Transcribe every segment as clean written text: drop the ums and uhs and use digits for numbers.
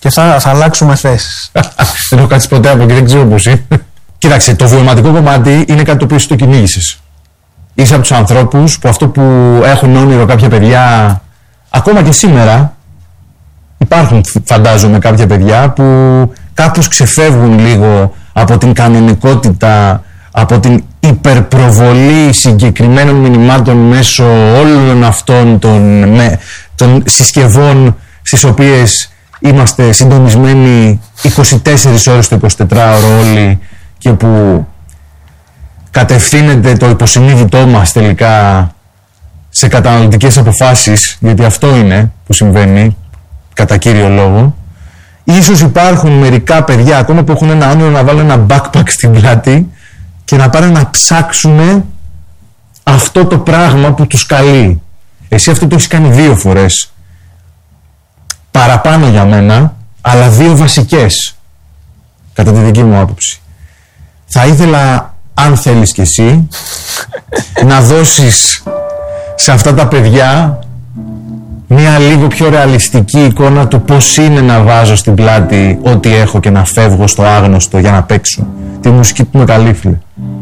Και θα αλλάξουμε θέσεις. Δεν έχω κάτσει ποτέ από εκεί, δεν ξέρω πώς είναι. Κοίταξε, το βιωματικό κομμάτι είναι κάτι το οποίο εσύ το κυνήγησες. Είσαι από τους ανθρώπους που αυτό που έχουν όνειρο κάποια παιδιά, ακόμα και σήμερα, υπάρχουν φαντάζομαι κάποια παιδιά που κάπως ξεφεύγουν λίγο από την κανονικότητα, από την υπερπροβολή συγκεκριμένων μηνυμάτων μέσω όλων αυτών των συσκευών στις οποίες είμαστε συντονισμένοι 24 ώρες το 24ωρο όλοι και που κατευθύνεται το υποσυνείδητό μας τελικά σε καταναλωτικές αποφάσεις, γιατί αυτό είναι που συμβαίνει κατά κύριο λόγο. Ίσως υπάρχουν μερικά παιδιά ακόμα που έχουν ένα όνειρο να βάλουν ένα backpack στην πλάτη και να πάνε να ψάξουν αυτό το πράγμα που τους καλεί. Εσύ αυτό το έχεις κάνει 2 φορές. Παραπάνω για μένα, αλλά 2 βασικές, κατά τη δική μου άποψη. Θα ήθελα, αν θέλεις κι εσύ, να δώσεις σε αυτά τα παιδιά μια λίγο πιο ρεαλιστική εικόνα του πώς είναι να βάζω στην πλάτη ό,τι έχω και να φεύγω στο άγνωστο για να παίξω τη μουσική που με καλεί, φίλε.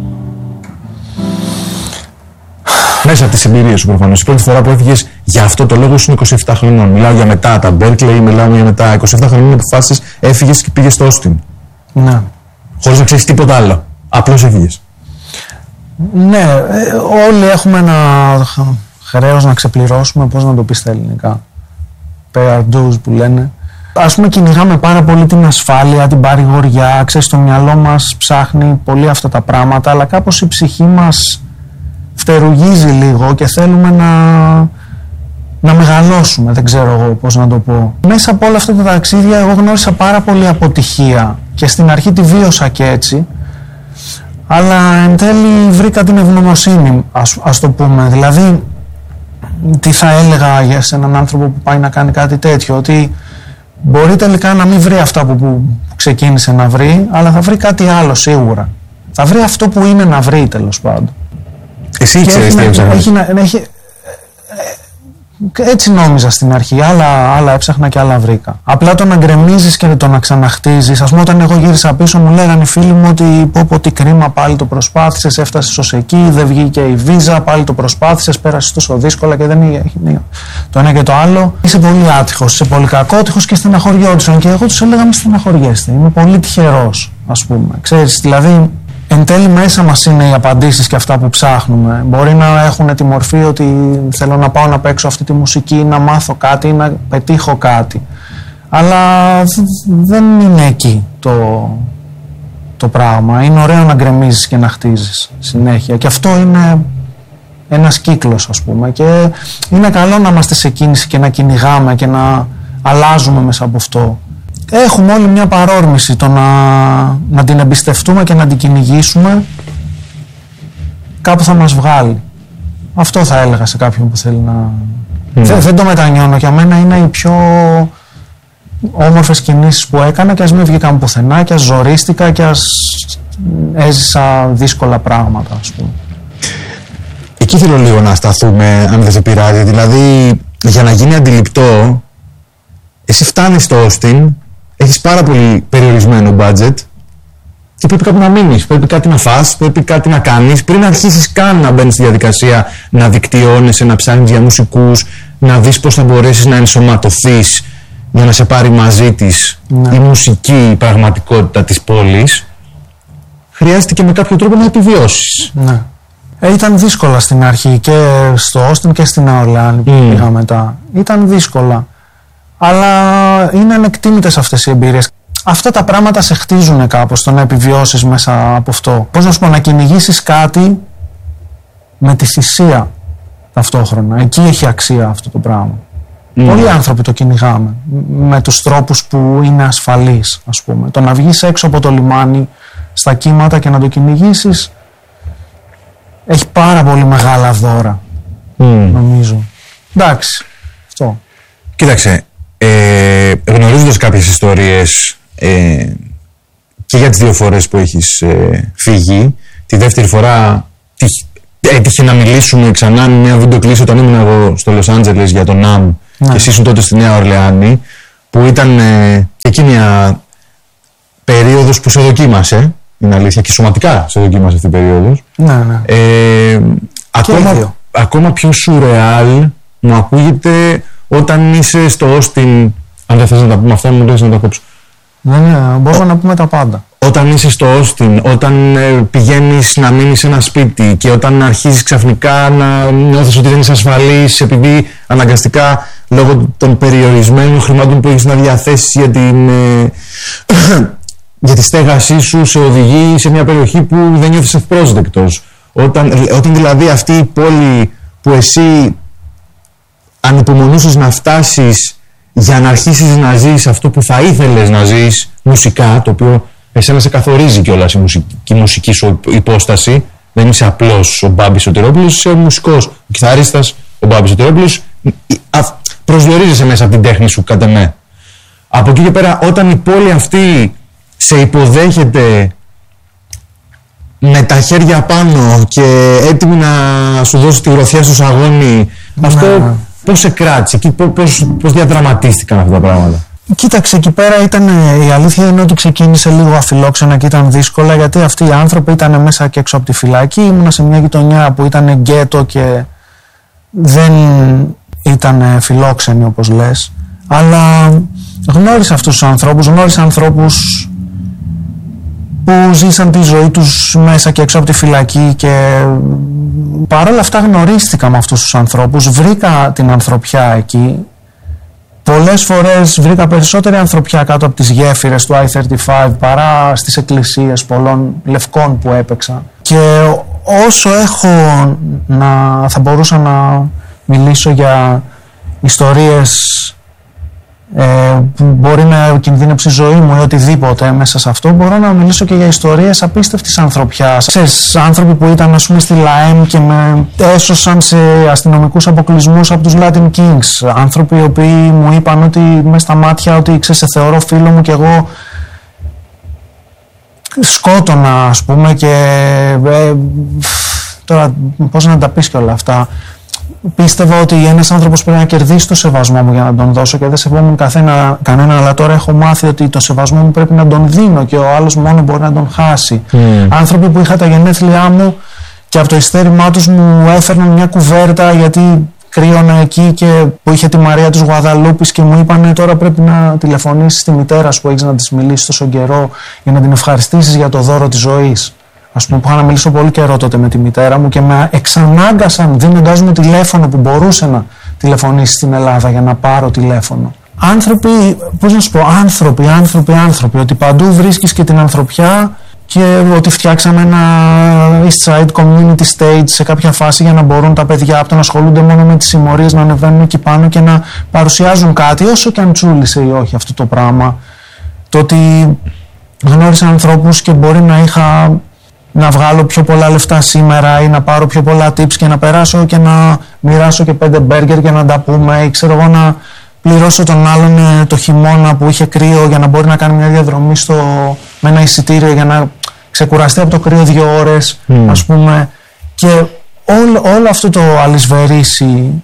Μέσα από τις εμπειρίες σου προφανώς. Η πρώτη φορά που έφυγες για αυτό το λόγο ήσουν 27 χρονών. Μιλάω για μετά τα Berkeley, μιλάω για μετά 27 χρονών αποφάσεις, έφυγες και πήγες στο Austin. Ναι. Χωρίς να ξέρεις τίποτα άλλο. Απλώς έφυγες. Ναι, όλοι έχουμε ένα χρέος να ξεπληρώσουμε, πώς να το πεις στα ελληνικά. Pay our dues που λένε. Ας πούμε, κυνηγάμε πάρα πολύ την ασφάλεια, την παρηγοριά, ξέρεις, το μυαλό μας ψάχνει πολύ αυτά τα πράγματα, αλλά κάπως η ψυχή μας φτερουγίζει λίγο και θέλουμε να μεγαλώσουμε, δεν ξέρω εγώ πώς να το πω. Μέσα από όλα αυτά τα ταξίδια εγώ γνώρισα πάρα πολύ αποτυχία και στην αρχή τη βίωσα και έτσι, αλλά εν τέλει βρήκα την ευγνωμοσύνη, ας το πούμε. Δηλαδή, τι θα έλεγα για έναν άνθρωπο που πάει να κάνει κάτι τέτοιο, ότι μπορεί τελικά να μην βρει αυτά που ξεκίνησε να βρει, αλλά θα βρει κάτι άλλο σίγουρα. Θα βρει αυτό που είναι να βρει, τέλος πάντων. Εσύ ξέρεις τι έψαχνες. Έτσι νόμιζα στην αρχή, άλλα έψαχνα και άλλα βρήκα. Απλά το να γκρεμίζεις και το να ξαναχτίζεις. Ας πούμε, όταν εγώ γύρισα πίσω, μου λέγανε οι φίλοι μου ότι πω τι κρίμα, πάλι το προσπάθησες, έφτασες ως εκεί, δεν βγήκε η βίζα, πάλι το προσπάθησες, πέρασες τόσο δύσκολα και δεν είναι το ένα και το άλλο. Είσαι πολύ άτυχος, είσαι πολύ κακότυχος και στεναχωριόντουσαν. Και εγώ τους έλεγα μην στεναχωριέστε, είμαι πολύ τυχερός, ας πούμε. Ξέρεις, δηλαδή. Εν τέλει μέσα μας είναι οι απαντήσεις και αυτά που ψάχνουμε. Μπορεί να έχουν τη μορφή ότι θέλω να πάω να παίξω αυτή τη μουσική, να μάθω κάτι, να πετύχω κάτι. Αλλά δεν είναι εκεί το πράγμα. Είναι ωραίο να γκρεμίζεις και να χτίζεις συνέχεια. Και αυτό είναι ένας κύκλος, ας πούμε. Και είναι καλό να είμαστε σε κίνηση και να κυνηγάμε και να αλλάζουμε μέσα από αυτό. Έχουμε όλοι μια παρόρμηση το να την εμπιστευτούμε και να την κυνηγήσουμε, κάπου θα μας βγάλει. Αυτό θα έλεγα σε κάποιον που θέλει να... Δεν το μετανιώνω, για μένα είναι οι πιο όμορφες κινήσεις που έκανα και ας μην βγήκαν πουθενά και ας ζορίστηκα και ας έζησα δύσκολα πράγματα, ας πούμε. Εκεί θέλω λίγο να σταθούμε, αν δεν σε πειράζει. Δηλαδή, για να γίνει αντιληπτό, εσύ φτάνεις στο Austin, έχεις πάρα πολύ περιορισμένο budget και πρέπει κάπου να μείνεις, πρέπει κάτι να φας, πρέπει κάτι να κάνεις πριν αρχίσεις καν να μπαίνεις στη διαδικασία να δικτυώνεσαι, να ψάχνεις για μουσικούς, να δεις πώς θα μπορέσεις να ενσωματωθείς για να σε πάρει μαζί της η μουσική πραγματικότητα της πόλης. Χρειάζεται και με κάποιο τρόπο να επιβιώσεις. Ναι. Ήταν δύσκολα στην αρχή και στο Austin και στην Νέα Ορλεάνη που πήγα μετά. Ήταν δύσκολα. Αλλά είναι ανεκτήμητες αυτές οι εμπειρίες. Αυτά τα πράγματα σε χτίζουν κάπως, το να επιβιώσεις μέσα από αυτό. Πώς να σου πω, να κυνηγήσεις κάτι με τη θυσία ταυτόχρονα. Εκεί έχει αξία αυτό το πράγμα. Πολλοί άνθρωποι το κυνηγάμε με τους τρόπους που είναι ασφαλείς, ας πούμε. Το να βγεις έξω από το λιμάνι στα κύματα και να το κυνηγήσεις έχει πάρα πολύ μεγάλα δώρα, νομίζω. Εντάξει, αυτό. Κοίταξε, γνωρίζοντας κάποιες ιστορίες και για τις 2 φορές που έχεις φύγει, τη δεύτερη φορά έτυχε να μιλήσουμε ξανά με μια βίντεο κλήση όταν ήμουν εγώ στο Λος Άντζελες για τον NAMM και εσύ ήσουν τότε στη Νέα Ορλεάνη, που ήταν και εκεί μια περίοδος που σε δοκίμασε, είναι αλήθεια, και σωματικά σε δοκίμασε αυτή η περίοδος. Ναι. Ακόμα πιο σουρεάλ μου ακούγεται όταν είσαι στο Austin. Αν δεν θες να τα πούμε αυτά, μου λες να τα κόψω. Μπορούμε να πούμε τα πάντα. Όταν είσαι στο Austin, όταν πηγαίνεις να μείνεις σε ένα σπίτι και όταν αρχίζεις ξαφνικά να νιώθεις ότι δεν είσαι ασφαλής επειδή αναγκαστικά λόγω των περιορισμένων χρημάτων που έχεις να διαθέσεις για τη στέγασή σου σε οδηγεί σε μια περιοχή που δεν νιώθεις ευπρόσδεκτος. Όταν δηλαδή αυτή η πόλη που εσύ ανυπομονούσες να φτάσεις για να αρχίσεις να ζεις αυτό που θα ήθελες να ζεις μουσικά, το οποίο εσένα σε καθορίζει κιόλας η μουσική σου υπόσταση. Δεν είσαι απλώς ο Μπάμπης Σωτηρόπουλος, είσαι ο μουσικός, ο κιθαρίστας, ο Μπάμπης Σωτηρόπουλος. Προσδιορίζεσαι μέσα από την τέχνη σου, κατά με. Από εκεί και πέρα, όταν η πόλη αυτή σε υποδέχεται με τα χέρια πάνω και έτοιμη να σου δώσει τη γροθιά στο σαγόνι, αυτό πώς σε κράτησε και πώς διαδραματίστηκαν αυτά τα πράγματα? Κοίταξε, εκεί πέρα η αλήθεια είναι ότι ξεκίνησε λίγο αφιλόξενα και ήταν δύσκολα, γιατί αυτοί οι άνθρωποι ήταν μέσα και έξω από τη φυλακή. Ήμουνα σε μια γειτονιά που ήταν γκέτο και δεν ήταν φιλόξενοι, όπως λες. Αλλά γνώρισα αυτούς τους ανθρώπους, γνώρισα ανθρώπους που ζήσαν τη ζωή τους μέσα και έξω από τη φυλακή και παρόλα αυτά γνωρίστηκα με αυτούς τους ανθρώπους, βρήκα την ανθρωπιά εκεί. Πολλές φορές βρήκα περισσότερη ανθρωπιά κάτω από τις γέφυρες του I-35 παρά στις εκκλησίες πολλών λευκών που έπαιξα. Και όσο θα μπορούσα να μιλήσω για ιστορίες που μπορεί να κινδύνεψει η ζωή μου ή οτιδήποτε μέσα σε αυτό, μπορώ να μιλήσω και για ιστορίες απίστευτης ανθρωπιάς. Ξέρεις, άνθρωποι που ήταν, ας πούμε, στη ΛΑΕΜ και με έσωσαν σε αστυνομικούς αποκλεισμούς από τους Latin Kings. Άνθρωποι οι οποίοι μου είπαν ότι μες στα μάτια ότι ξέρεις, σε θεωρώ φίλο μου και εγώ σκότωνα, ας πούμε, και τώρα πώς να τα πεις και όλα αυτά. Πίστευα ότι ένας άνθρωπος πρέπει να κερδίσει το σεβασμό μου για να τον δώσω και δεν σεβόμουν κανέναν, αλλά τώρα έχω μάθει ότι το σεβασμό μου πρέπει να τον δίνω και ο άλλος μόνο μπορεί να τον χάσει. Άνθρωποι που είχα τα γενέθλιά μου και από το ειστέρημά τους μου έφερναν μια κουβέρτα γιατί κρύωνα εκεί και που είχε τη Μαρία της Γουαδαλούπης και μου είπανε τώρα πρέπει να τηλεφωνήσεις στη μητέρα σου που έχεις να της μιλήσεις τόσο καιρό για να την ευχαριστήσεις για το δώρο της ζωής. Ας πούμε, που είχα να μιλήσω πολύ καιρό τότε με τη μητέρα μου και με εξανάγκασαν δίνοντάς μου τηλέφωνο που μπορούσε να τηλεφωνήσει στην Ελλάδα για να πάρω τηλέφωνο. Άνθρωποι, πώς να σου πω, άνθρωποι, ότι παντού βρίσκεις και την ανθρωπιά και ότι φτιάξαμε ένα East Side Community Stage σε κάποια φάση για να μπορούν τα παιδιά από το να ασχολούνται μόνο με τις συμμορίες να ανεβαίνουν εκεί πάνω και να παρουσιάζουν κάτι, όσο και αν τσούλησε ή όχι αυτό το πράγμα. Το ότι γνώρισα ανθρώπους και μπορεί να είχα να βγάλω πιο πολλά λεφτά σήμερα ή να πάρω πιο πολλά tips και να περάσω και να μοιράσω και 5 μπέργκερ και να τα πούμε ή ξέρω εγώ να πληρώσω τον άλλον το χειμώνα που είχε κρύο για να μπορεί να κάνει μια διαδρομή με ένα εισιτήριο για να ξεκουραστεί από το κρύο 2 ώρες ας πούμε, και όλο αυτό το αλυσβερίσι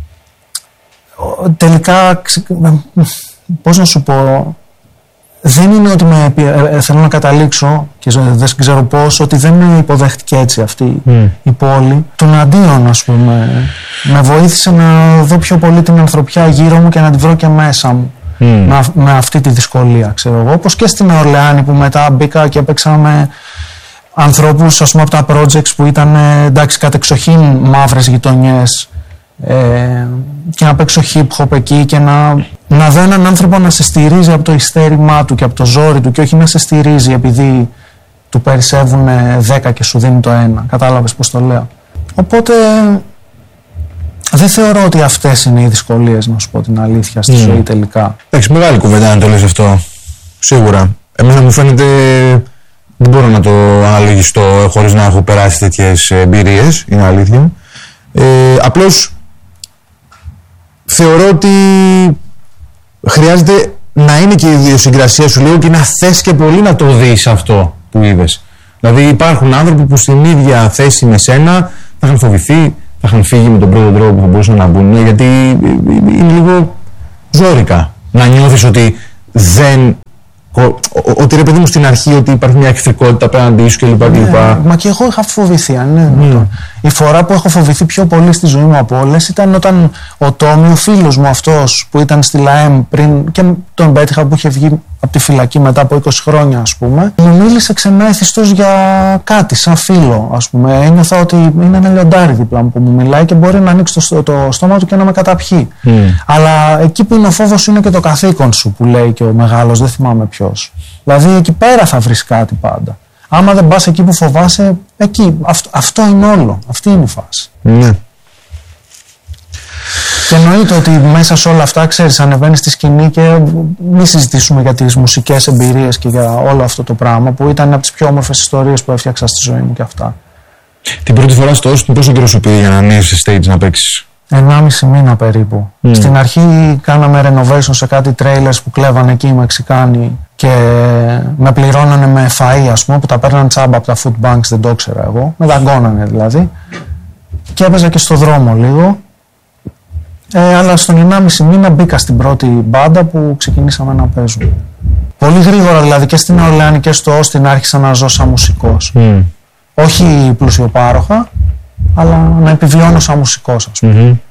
τελικά πώς να σου πω, δεν είναι ότι θέλω να καταλήξω και δεν ξέρω πώς, ότι δεν με υποδέχτηκε έτσι αυτή η πόλη. Τον αντίον, ας πούμε, με βοήθησε να δω πιο πολύ την ανθρωπιά γύρω μου και να τη βρω και μέσα μου με αυτή τη δυσκολία, ξέρω εγώ. Όπως και στην Ορλεάνη που μετά μπήκα και έπαιξα με ανθρώπους, ας πούμε, από τα projects που ήταν εντάξει κατεξοχήν μαύρες γειτονιές και να παίξω hip hop εκεί και να δω έναν άνθρωπο να σε στηρίζει από το ιστέρημά του και από το ζόρι του και όχι να σε στηρίζει επειδή του περισσεύουν 10 και σου δίνει το 1. Κατάλαβες πώς το λέω? Οπότε δεν θεωρώ ότι αυτές είναι οι δυσκολίες, να σου πω την αλήθεια, στη ζωή τελικά. Εντάξει, μεγάλη κουβέντα να το λες αυτό, σίγουρα. Εμένα μου φαίνεται, δεν μπορώ να το αναλογιστώ χωρίς να έχω περάσει τέτοιες εμπειρίες, είναι αλήθεια. Απλώς θεωρώ ότι χρειάζεται να είναι και η ιδιοσυγκρασία σου λίγο και να θες και πολύ να το δεις αυτό που είδες. Δηλαδή υπάρχουν άνθρωποι που στην ίδια θέση με σένα θα είχαν φοβηθεί, θα είχαν φύγει με τον πρώτο τρόπο που θα μπορούσαν να μπουν, γιατί είναι λίγο ζόρικα να νιώθεις ότι ότι ρε παιδί μου στην αρχή ότι υπάρχει μια εχθρικότητα απέναντί σου κλπ. Μα και εγώ είχα φοβηθεί, Η φορά που έχω φοβηθεί πιο πολύ στη ζωή μου από όλες ήταν όταν ο Τόμι, ο φίλος μου αυτός που ήταν στη ΛΑΕΜ πριν και τον πέτυχα, που είχε βγει από τη φυλακή μετά από 20 χρόνια, ας πούμε, μου μίλησε ξενέθιστος για κάτι, σαν φίλο, ας πούμε. Ένιωθα ότι είναι ένα λιοντάρι δίπλα μου που μου μιλάει και μπορεί να ανοίξει το στόμα του και να με καταπιεί. Αλλά εκεί που είναι ο φόβος σου είναι και το καθήκον σου, που λέει και ο μεγάλος, δεν θυμάμαι ποιος. Δηλαδή εκεί πέρα θα βρεις κάτι πάντα. Άμα δεν πας εκεί που φοβάσαι, εκεί. Αυτό είναι όλο. Αυτή είναι η φάση. Ναι. Και εννοείται ότι μέσα σε όλα αυτά, ξέρεις, ανεβαίνεις στη σκηνή και μη συζητήσουμε για τις μουσικές εμπειρίες και για όλο αυτό το πράγμα που ήταν από τις πιο όμορφες ιστορίες που έφτιαξα στη ζωή μου και αυτά. Την πρώτη φορά στο Austin πόσο καιρό σου πήγε για να ανέβεις σε stage να παίξεις? 1,5 μήνα περίπου. Στην αρχή κάναμε renovation σε κάτι trailers που κλέβανε εκεί οι Μεξικάνοι και με πληρώνανε με φαΐ, ας πούμε, που τα παίρνανε τσάμπα από τα food banks, δεν το ήξερα εγώ. Με δαγκώνανε δηλαδή. Και έπαιζα και στο δρόμο λίγο. Αλλά στον 1,5 μήνα μπήκα στην πρώτη μπάντα που ξεκινήσαμε να παίζουμε. Πολύ γρήγορα δηλαδή και στην Ορλεάνη και στο Austin άρχισα να ζω σαν μουσικός. Όχι πλουσιοπάροχα, αλλά να επιβιώνω σαν μουσικός, ας πούμε.